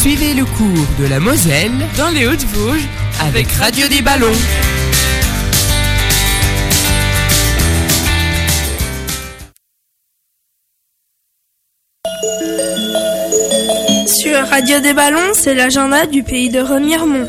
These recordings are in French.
Suivez le cours de la Moselle dans les Hauts-de-Vosges avec Radio des Ballons. Sur Radio des Ballons, c'est l'agenda du pays de Remiremont.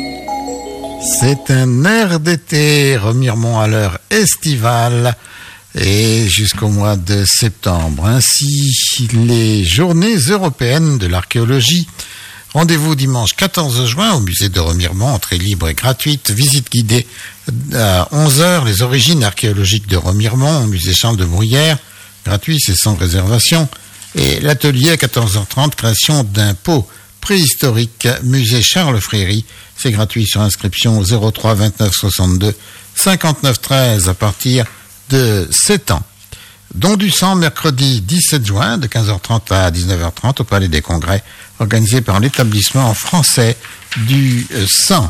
C'est un air d'été, Remiremont à l'heure estivale et jusqu'au mois de septembre. Ainsi, les journées européennes de l'archéologie. Rendez-vous dimanche 14 juin au musée de Remiremont, entrée libre et gratuite, visite guidée à 11h, les origines archéologiques de Remiremont au musée Charles de Bruyères, gratuit, c'est sans réservation. Et l'atelier à 14h30, création d'un pot préhistorique, musée Charles Fréry. C'est gratuit sur inscription au 03 29 62 59 13 à partir de 7 ans. Don du sang, mercredi 17 juin, de 15h30 à 19h30 au Palais des Congrès, organisé par l'établissement français du sang.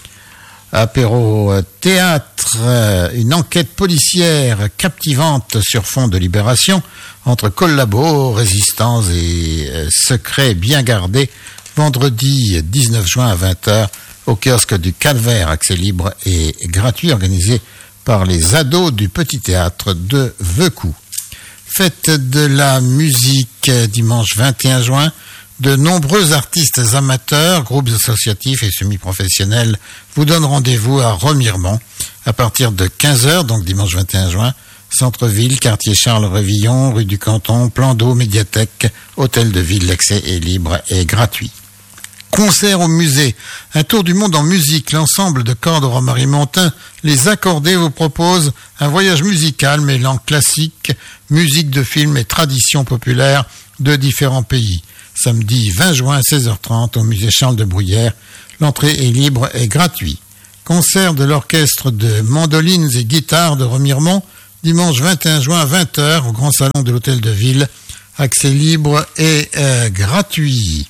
Apéro théâtre, une enquête policière captivante sur fond de libération entre collabos, résistants et secrets bien gardés, vendredi 19 juin à 20h au kiosque du Calvaire, accès libre et gratuit, organisé par les ados du Petit Théâtre de Veucou. Fête de la musique dimanche 21 juin. De nombreux artistes amateurs, groupes associatifs et semi-professionnels vous donnent rendez-vous à Remiremont à partir de 15h, donc dimanche 21 juin, centre-ville, quartier Charles-Révillon, rue du Canton, plan d'eau, médiathèque, hôtel de ville, l'accès est libre et gratuit. Concert au musée, un tour du monde en musique, l'ensemble de cordes romarimontain, les accordés vous propose un voyage musical mêlant classique, musique de film et traditions populaires de différents pays. Samedi 20 juin à 16h30 au musée Charles de Bruyères. L'entrée est libre et gratuite. Concert de l'orchestre de mandolines et guitares de Remiremont, dimanche 21 juin à 20h au grand salon de l'hôtel de ville. Accès libre et gratuit.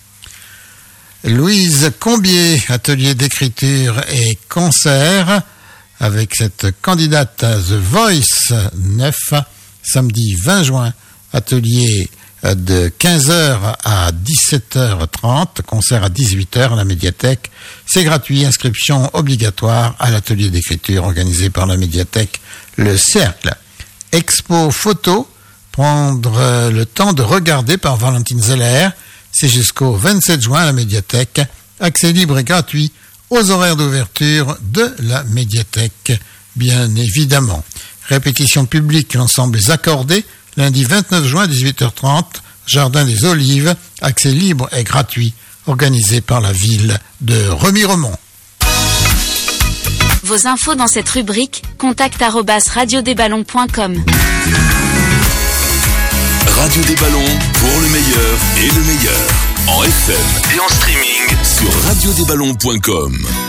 Louise Combier, atelier d'écriture et concert avec cette candidate à The Voice 9, samedi 20 juin, atelier de 15h à 17h30, concert à 18h à la médiathèque. C'est gratuit, inscription obligatoire à l'atelier d'écriture organisé par la médiathèque Le Cercle. Expo photo, prendre le temps de regarder par Valentine Zeller. C'est jusqu'au 27 juin à la médiathèque. Accès libre et gratuit aux horaires d'ouverture de la médiathèque, bien évidemment. Répétition publique, l'ensemble est accordé. Lundi 29 juin à 18h30, Jardin des Olives, accès libre et gratuit, organisé par la ville de Remiremont. Vos infos dans cette rubrique, contact@radiodesballons.com. Radio des Ballons, pour le meilleur et le meilleur. En FM et en streaming sur radiodesballons.com.